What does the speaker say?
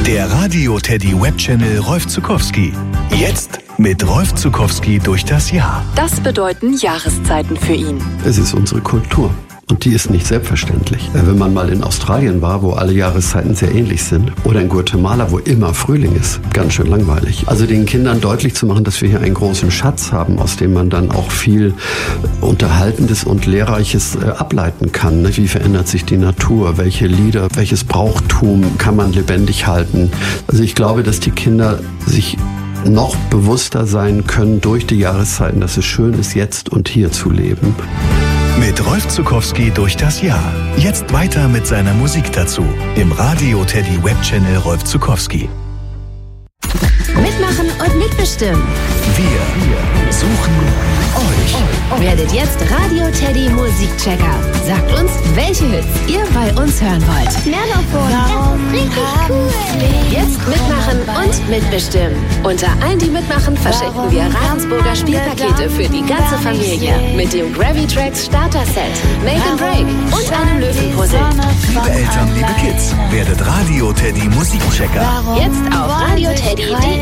Der Radio Teddy Webchannel Rolf Zuckowski. Jetzt mit Rolf Zuckowski durch das Jahr. Das bedeuten Jahreszeiten für ihn. Es ist unsere Kultur. Und die ist nicht selbstverständlich. Wenn man mal in Australien war, wo alle Jahreszeiten sehr ähnlich sind, oder in Guatemala, wo immer Frühling ist, ganz schön langweilig. Also den Kindern deutlich zu machen, dass wir hier einen großen Schatz haben, aus dem man dann auch viel Unterhaltendes und Lehrreiches ableiten kann. Wie verändert sich die Natur? Welche Lieder, welches Brauchtum kann man lebendig halten? Also ich glaube, dass die Kinder sich noch bewusster sein können durch die Jahreszeiten, dass es schön ist, jetzt und hier zu leben. Mit Rolf Zuckowski durch das Jahr. Jetzt weiter mit seiner Musik dazu. Im Radio Teddy Webchannel Rolf Zuckowski. Mitmachen und mitbestimmen. Wir suchen euch. Werdet jetzt Radio Teddy Musikchecker. Sagt uns, welche Hits ihr bei uns hören wollt. Melofon, das ist richtig cool. Jetzt mitmachen und mitbestimmen. Unter allen, die mitmachen, verschenken wir Ravensburger Spielpakete für die ganze Familie. Mit dem Gravitrax Starter Set, Make and Break und einem Löwenpuzzle. Liebe Eltern, liebe Kids, werdet Radio Teddy Musikchecker. Jetzt auf radioteddy.de.